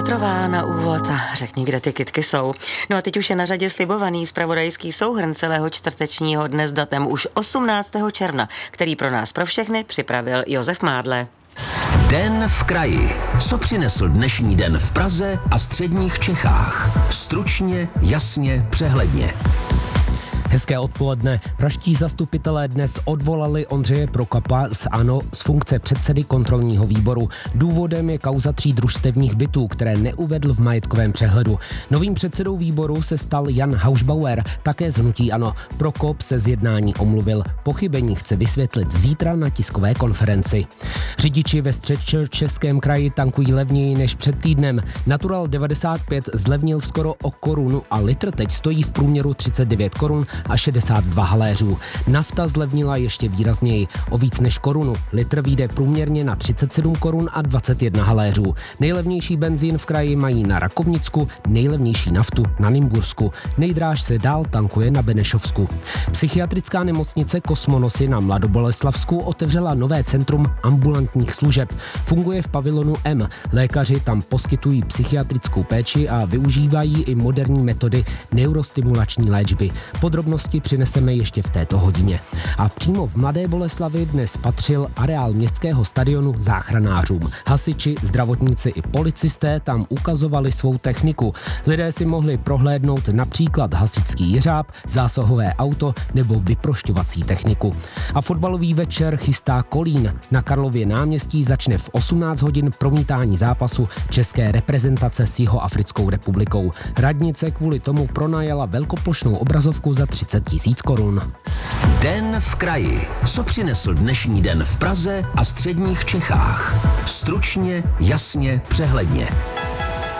Šátrová na úvod a řekni, kde ty kytky jsou. No a teď už je na řadě slibovaný zpravodajský souhrn celého čtvrtečního dne s datem už 18. června, který pro nás pro všechny připravil Josef Mádle. Den v kraji. Co přinesl dnešní den v Praze a středních Čechách? Stručně, jasně, přehledně. Hezké odpoledne. Pražští zastupitelé dnes odvolali Ondřeje Prokapa z ANO z funkce předsedy kontrolního výboru. Důvodem je kauza 3 družstevních bytů, které neuvedl v majetkovém přehledu. Novým předsedou výboru se stal Jan Haušbauer, také z hnutí ANO. Prokop se z jednání omluvil. Pochybení chce vysvětlit zítra na tiskové konferenci. Řidiči ve Středočeském kraji tankují levněji než před týdnem. Natural 95 zlevnil skoro o korunu a litr teď stojí v průměru 39 korun a 62 haléřů. Nafta zlevnila ještě výrazněji, o víc než korunu. Litr vyjde průměrně na 37 korun a 21 haléřů. Nejlevnější benzín v kraji mají na Rakovnicku, nejlevnější naftu na Nymbursku. Nejdráž se dál tankuje na Benešovsku. Psychiatrická nemocnice Kosmonosy na Mladoboleslavsku otevřela nové centrum ambulantních služeb. Funguje v pavilonu M. Lékaři tam poskytují psychiatrickou péči a využívají i moderní metody neurostimulační léčby. Podrobnosti přineseme ještě v této hodině. A přímo v Mladé Boleslavi dnes patřil areál městského stadionu záchranářům. Hasiči, zdravotníci i policisté tam ukazovali svou techniku. Lidé si mohli prohlédnout například hasičský jeřáb, zásahové auto nebo vyprošťovací techniku. A fotbalový večer chystá Kolín. Na Karlově náměstí začne v 18 hodin promítání zápasu české reprezentace s Jihoafrickou republikou. Radnice kvůli tomu pronajala velkoplošnou obrazovku za 30 000 korun. Den v kraji. Co přinesl dnešní den v Praze a středních Čechách? Stručně, jasně, přehledně.